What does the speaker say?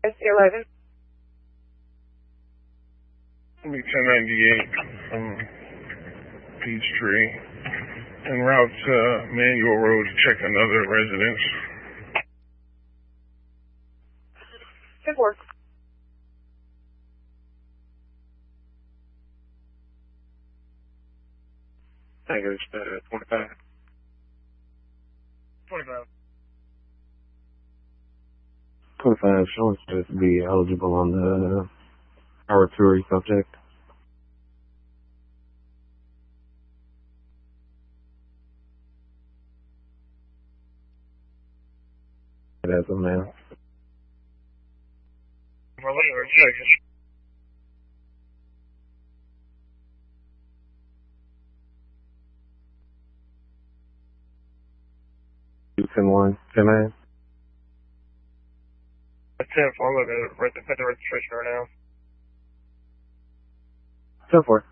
SC11. It'll be 1098 Peachtree. En route to Manual Road to check another residence. 10-4. I think it's 25. 25. 25 showing to be eligible on the artillery subject. As of now. Well, later, check. 2-10-1, 10-9. 10-4, I'm looking at the registration right now. 10-4.